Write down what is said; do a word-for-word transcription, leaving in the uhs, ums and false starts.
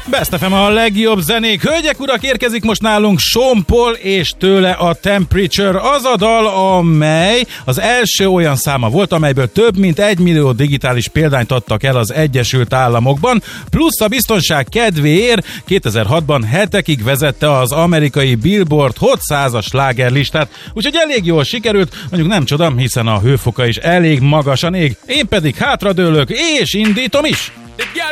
Best ef em a legjobb zenék. Hölgyek, urak, érkezik most nálunk Sean Paul és tőle a Temperature. Az a dal, amely az első olyan száma volt, amelyből több mint egy millió digitális példányt adtak el az Egyesült Államokban, plusz a biztonság kedvéért kétezer-hatban hetekig vezette az amerikai Billboard Hot százas slágerlistát, úgyhogy elég jól sikerült, mondjuk nem csoda, hiszen a hőfoka is elég magasan ég. Én pedig hátradőlök és indítom is.